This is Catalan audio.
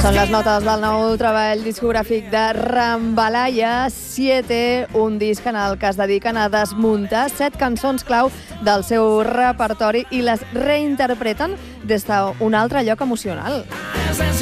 Són les notes del nou treball discogràfic de Rambalaya, 7, un disc en el que es dediquen a desmuntar 7 cançons clau del seu repertori i les reinterpreten des d'un altre lloc emocional.